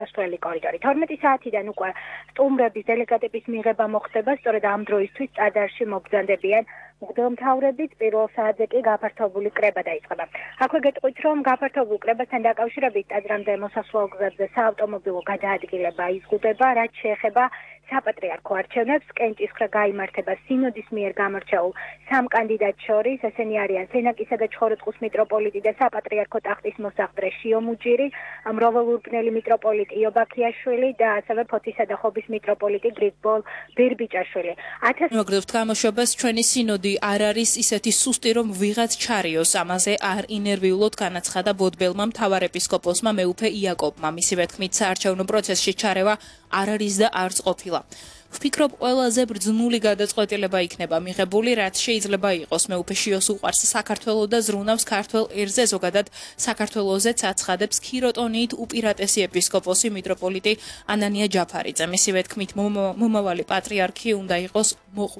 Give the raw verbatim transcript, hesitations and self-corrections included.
სასვლელი კორიდორი. თორმეტი საათიდან უკვე სტუმრების დელეგატების მიღება მოხდება, სწორედ ამ დროისთვის ტაძარში მობრძანდებიან მღვდელმთავრებიც, პირველ საათზე კი გაფართოებული კრება დაიწყება. აქვე გეტყვით, რომ გაფართოებულ კრებასთან დაკავშირებით ტაძრამდე მოსასვლელ გზებზე საავტომობილო გადაადგილება იზღუდება, რაც შეეხება საპატრიარქო არჩევნებს. კენჭისხრა გაიმართება სინოდის მიერ გამორჩეულ სამ კანდიდატს შორის, ესენი არიან სენაკისა და ჩხოროწყუს მიტროპოლიტი და საპატრიარქო ტახტის მოსახდრე შიო მუჯირი, მროველურბნელი მიტროპოლიტი იობაქიაშვილი და ასევე ფოთისა და ხობის მიტროპოლიტი გრიგოლ ბირბიჭაშვილი. მოგდებთ გამოშვებას, ჩვენი სინოდი არ არის ისეთი სუსტი, რომ ვიღაც ჩარიოს, ამაზე არ ინერვიულოდ განაცხადა ბოდბელმა მთავარეპისკოპოსმა მეუფე იაკობმა. მისივე თქმით, საარჩევნო პროცესში ჩარევა არ არის და არც ყოფილა. ვფიქრობ, ყველაზე ბრძნული გადაწყვეტილება იქნება მიღებული, რაც შეიძლება იყოს. მეუფე შიოს უყვარს საქართველო და ზრუნავს ქართველ ერზე, ზოგადად საქართველოზეც აცხადებს ქიროტონიით უპირატესი ეპისკოპოსი მიტროპოლიტი ანანია ჯაფარიძე. მისივე თქმით, მომავალი პატრიარქი უნდა იყოს